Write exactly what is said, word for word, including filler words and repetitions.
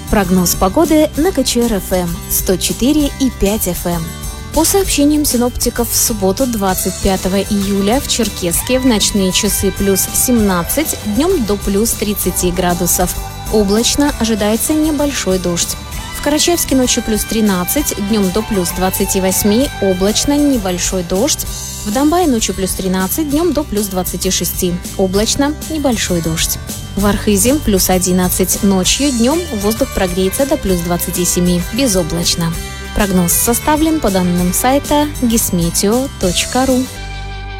Прогноз погоды на КЧР-ФМ сто четыре и пять эф эм. По сообщениям синоптиков, в субботу двадцать пятого июля в Черкесске в ночные часы плюс семнадцать, днем до плюс тридцать градусов. Облачно, ожидается небольшой дождь. В Карачаевске ночью плюс тринадцать, днем до плюс двадцать восемь, облачно, небольшой дождь. В Домбае ночью плюс тринадцать, днем до плюс двадцать шесть, облачно, небольшой дождь. В Архизе плюс одиннадцать, ночью, днем воздух прогреется до плюс двадцать семь, безоблачно. Прогноз составлен по данным сайта гисметео точка ру.